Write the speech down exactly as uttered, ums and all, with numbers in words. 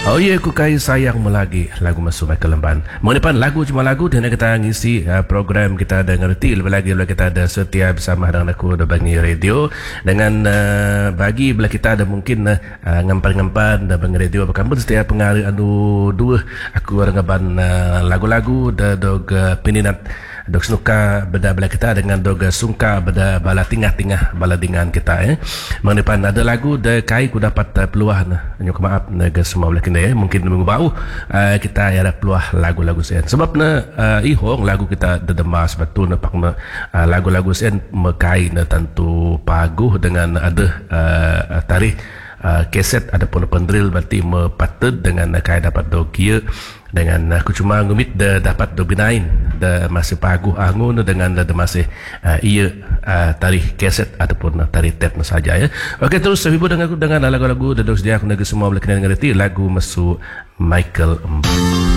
Oh iya, aku kaya sayang melagi lagu masuk Michael Lemban. Mengenai lagu cuma lagu dan kita ngisi uh, program kita ada ngerti lebih lagi bila kita ada setia bersama dengan aku ada bagi radio dengan uh, bagi bila kita ada mungkin uh, ngempan-ngempan dan bagi radio bahkan pun setiap pengaruh anu dua aku orang ngaban uh, lagu-lagu da dog uh, peninat dog suka beda bela kita dengan dog sungka beda bala tingah-tingah bala dengan kita eh. Mengenai ada lagu da kai ku dapat uh, peluang nah. Nyok maaf naga semua boleh kena eh. Mungkin minggu baru uh, kita ada peluang lagu-lagu sen. Sebabnya uh, ihong lagu kita dedemas betul nampak uh, lagu-lagu sen mekai na tentu paguh dengan ada uh, tarikh uh, keset ataupun pendrill berarti mepatut dengan uh, kai dapat dogia dengan aku cuma ngumit da dapat do binain da masih paguh angun dengan da masih uh, ia uh, tarikh keset ataupun uh, tarikh tape saja ya. Okey, terus saya hibur dengan aku dengan lagu-lagu da sedia aku negeri semua boleh kena ngerti lagu masuk Michael Lemban.